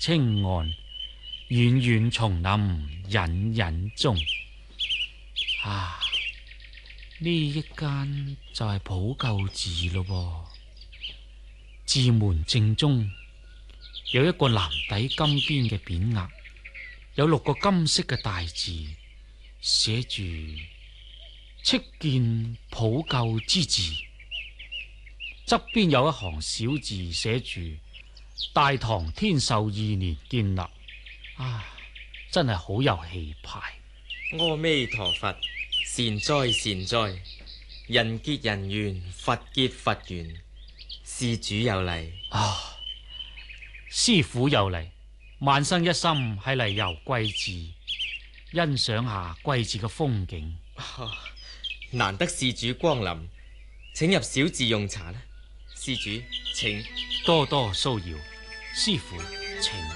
青岸，遠遠松林隱隱蹤。啊，呢一間就係普救寺咯噃。寺門正中有一個藍底金邊嘅匾額，有6個金色嘅大字，寫住戚見普救之寺。側邊有一行小字，寫住大唐天壽2年建立。啊，真係好有氣派。 阿彌陀佛，善哉善哉，人結人緣，佛結佛緣，施主有禮。 啊，師父有禮，萬生一心係嚟遊貴寺，欣賞下貴寺嘅風景。 難得施主光臨，請入小寺用茶啦。施主請。 多多騷擾，師父請。